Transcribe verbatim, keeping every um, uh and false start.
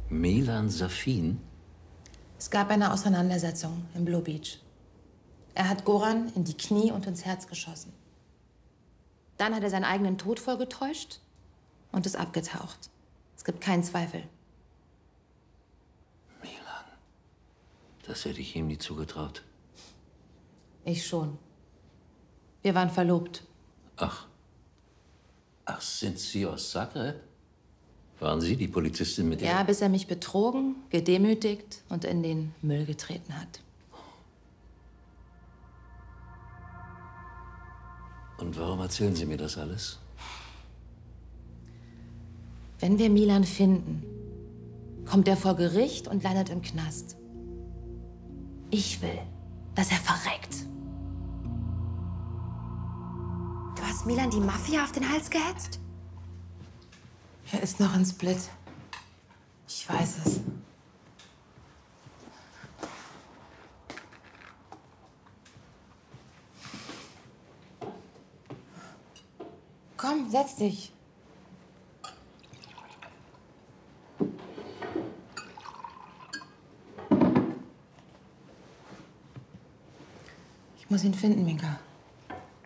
Milan Safin? Es gab eine Auseinandersetzung im Blue Beach. Er hat Goran in die Knie und ins Herz geschossen. Dann hat er seinen eigenen Tod vorgetäuscht und ist abgetaucht. Es gibt keinen Zweifel. Milan, das hätte ich ihm nie zugetraut. Ich schon. Wir waren verlobt. Ach. Ach, sind Sie aus Zagreb? Waren Sie die Polizistin mit der... Ja, bis er mich betrogen, gedemütigt und in den Müll getreten hat. Und warum erzählen Sie mir das alles? Wenn wir Milan finden, kommt er vor Gericht und landet im Knast. Ich will, dass er verreckt. Du hast Milan die Mafia auf den Hals gehetzt? Er ist noch in Split. Ich weiß es. Komm, setz dich. Ich muss ihn finden, Minka.